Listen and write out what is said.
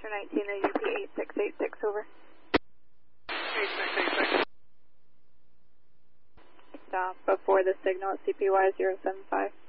Eastern 19, the UP 8686, over. 8686. Stop before the signal at CPY 075.